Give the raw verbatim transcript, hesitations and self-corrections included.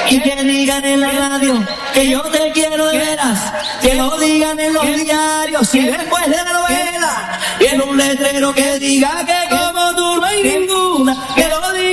Y que digan en la radio que yo te quiero de veras, que lo digan en los diarios y después de la novela, y en un letrero que diga que como tú no hay ninguna, que lo digan